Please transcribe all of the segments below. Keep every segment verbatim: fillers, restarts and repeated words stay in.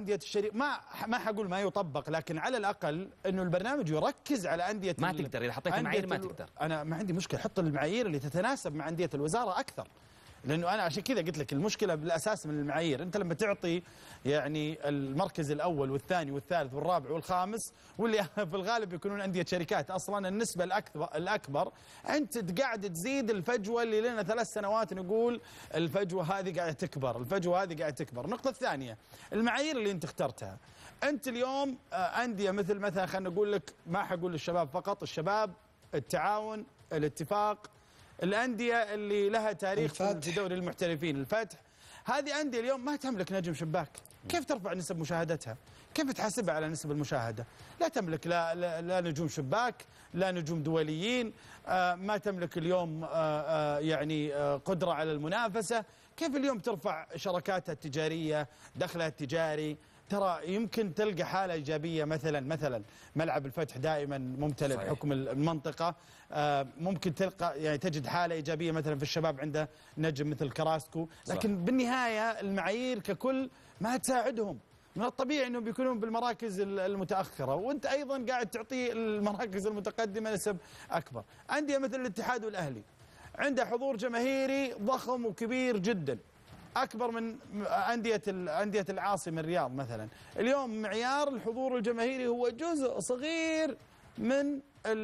أندية الشريك ما ما حقول ما يطبق، لكن على الأقل إنه البرنامج يركز على أندية ما تقدر إذا حطيت معايير ما تقدر. أنا ما عندي مشكلة، حط المعايير اللي تتناسب مع أندية الوزارة أكثر، لأنه أنا عشان كذا قلت لك المشكلة بالأساس من المعايير. أنت لما تعطي يعني المركز الأول والثاني والثالث والرابع والخامس واللي في الغالب يكونون أندية شركات أصلا النسبة الأكبر الأكبر أنت قاعد تزيد الفجوة اللي لنا ثلاث سنوات نقول الفجوة هذه قاعدة تكبر، الفجوة هذه قاعدة تكبر. النقطة الثانية المعايير اللي أنت اخترتها. أنت اليوم أندية مثل مثلا خلينا نقول لك، ما حقول الشباب فقط، الشباب، التعاون، الاتفاق، الأندية اللي لها تاريخ في دوري المحترفين، الفتح، هذه أندية اليوم ما تملك نجم شباك. كيف ترفع نسب مشاهدتها؟ كيف تحاسبها على نسب المشاهدة؟ لا تملك لا, لا, لا نجوم شباك، لا نجوم دوليين، آه ما تملك اليوم آه آه يعني آه قدرة على المنافسة. كيف اليوم ترفع شراكاتها التجارية، دخلها التجاري؟ ترى يمكن تلقى حالة إيجابية، مثلا مثلا ملعب الفتح دائما ممتلئ بحكم المنطقة، ممكن تلقى يعني تجد حالة إيجابية مثلا في الشباب عنده نجم مثل كراسكو، لكن صح. بالنهاية المعايير ككل ما تساعدهم. من الطبيعي أنهم بيكونون بالمراكز المتأخرة، وأنت أيضا قاعد تعطي المراكز المتقدمة نسب أكبر. أندية مثل الاتحاد والأهلي عنده حضور جماهيري ضخم وكبير جدا، أكبر من أندية أندية العاصمة الرياض مثلا. اليوم معيار الحضور الجماهيري هو جزء صغير من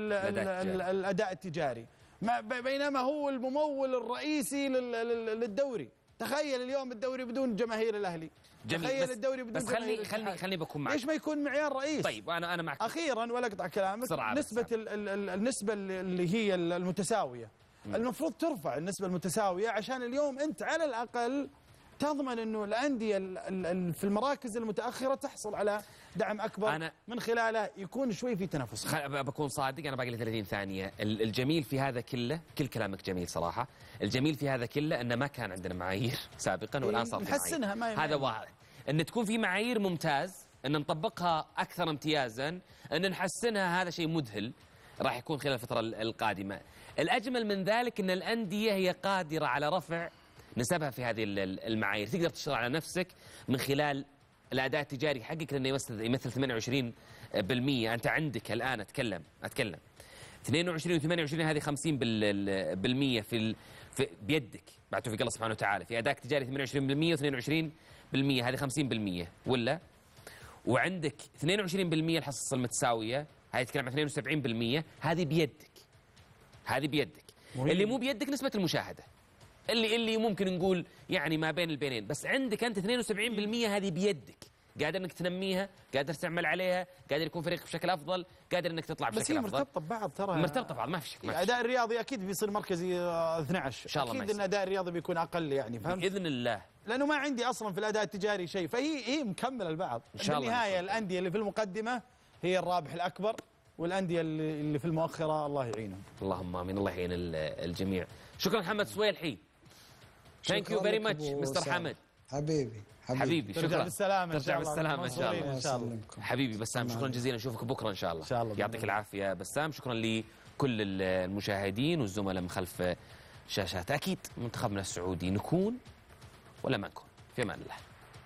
الأداء التجاري، بينما هو الممول الرئيسي للدوري. تخيل اليوم الدوري بدون جماهير الأهلي، تخيل الدوري بدون بس خلي خلي خلي بكون معك. ليش ما يكون معيار رئيس؟ طيب أنا أنا معك. أخيرا ولا أقطع كلامك، نسبة النسبة اللي هي المتساوية المفروض ترفع، النسبة المتساوية، عشان اليوم أنت على الأقل تضمن أنه الأندية في المراكز المتأخرة تحصل على دعم أكبر، أنا من خلاله يكون شوي في تنافس. بكون صادق، أنا باقي لي ثلاثين ثانية. الجميل في هذا كله، كل كلامك جميل صراحة، الجميل في هذا كله أنه ما كان عندنا معايير سابقا والآن صار في نحسنها. معايير. هذا واحد، أن تكون في معايير ممتاز، أن نطبقها أكثر امتيازا، أن نحسنها، هذا شيء مذهل راح يكون خلال الفترة القادمة. الأجمل من ذلك أن الأندية هي قادرة على رفع نسبها في هذه المعايير، تقدر تشتغل على نفسك من خلال الأداء التجاري حقك، لأنه يمثل يمثل ثمانية وعشرين بالمئة. أنت عندك الآن أتكلم أتكلم اثنين وعشرين وثمانية وعشرين، هذه خمسين بالمئة في, ال... في بيدك بعد توفيق الله سبحانه وتعالى. في أداء تجاري ثمانية وعشرين بالمئة واثنين وعشرين بالمئة، هذه خمسين بالمئة ولا؟ وعندك اثنين وعشرين بالمئة الحصص المتساوية، هذه تتكلم عن اثنين وسبعين بالمئة، هذه بيدك، هذه بيدك. مهم. اللي مو بيدك نسبة المشاهدة، اللي اللي ممكن نقول يعني ما بين البينين، بس عندك أنت اثنين وسبعين بالمئة هذه بيدك، قادر انك تنميها، قادر تعمل عليها، قادر يكون فريقك بشكل افضل، قادر انك تطلع بشكل افضل. بس هي مرتبطه ببعض، ترى مرتبطه ببعض، ما في شك. الاداء الرياضي اكيد بيصير مركزي اثني عشر، ان شاء الله. اكيد ان الاداء الرياضي بيكون اقل، يعني فهمت؟ باذن الله، لانه ما عندي اصلا في الاداء التجاري شيء، فهي هي مكمله البعض. ان شاء الله. بالنهايه الانديه اللي في المقدمه هي الرابح الاكبر، والانديه اللي في المؤخره الله يعينهم. اللهم امين، الله يعين الجميع. شكرا محمد سويلحي. ثانك يو فيري ماتش مستر حمد. حبيبي حبيبي, حبيبي. شكرا. ترجع بالسلامة. ترجع بالسلامة إن شاء الله. إن شاء الله. حبيبي بسام، شكرا جزيلا، نشوفك بكرة إن شاء الله. إن شاء الله. يعطيك العافية بسام. شكرا لكل المشاهدين والزملاء من خلف الشاشات. أكيد منتخبنا السعودي نكون ولا ما نكون. في أمان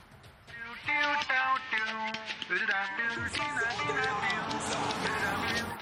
الله.